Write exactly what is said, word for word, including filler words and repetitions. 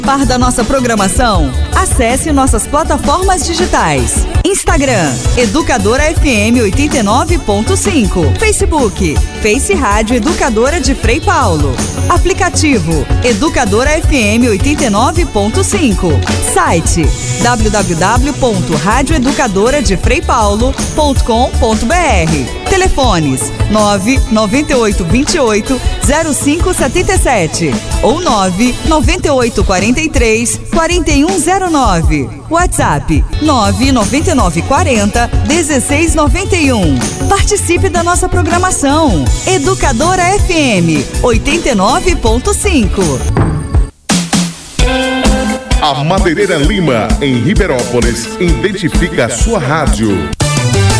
Par da nossa programação, acesse nossas plataformas digitais. Instagram, Educadora F M oitenta e nove ponto cinco. Facebook, Face Rádio Educadora de Frei Paulo. Aplicativo, Educadora F M oitenta e nove ponto cinco. Site, w w w ponto rádio educadora de frei paulo ponto com ponto b r. Telefones nove nove oito dois oito zero cinco sete sete ou nove nove oito quatro três quatro um zero nove. WhatsApp nove nove nove quatro zero um seis nove um. Participe da nossa programação. Educadora F M oitenta e nove ponto cinco. A Madeireira Lima, em Ribeirópolis, identifica a sua rádio.